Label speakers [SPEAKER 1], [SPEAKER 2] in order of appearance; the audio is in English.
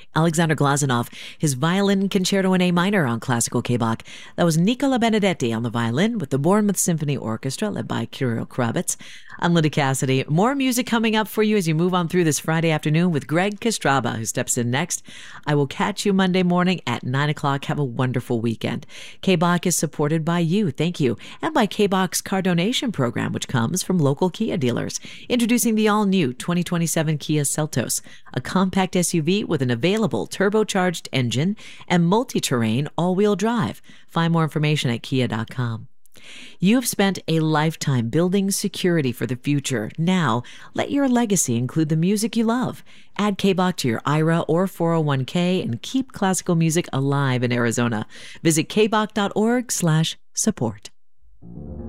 [SPEAKER 1] Alexander Glazunov, his violin concerto in A minor on Classical K-Bach. That was Nicola Benedetti on the violin with the Bournemouth Symphony Orchestra led by Kirill Kravitz. I'm Linda Cassidy. More music coming up for you as you move on through this Friday afternoon with Greg Kostraba, who steps in next. I will catch you Monday morning at 9 o'clock. Have a wonderful weekend. K-Bach is supported by you. Thank you. And by K-Bach's car donation program, which comes from local Kia dealers. Introducing the all-new 2027 Kia Seltos, a compact SUV with an available turbocharged engine and multi-terrain all-wheel drive. Find more information at kia.com. You have spent a lifetime building security for the future. Now, let your legacy include the music you love. Add K-Bach to your IRA or 401k and keep classical music alive in Arizona. Visit kbach.org/support.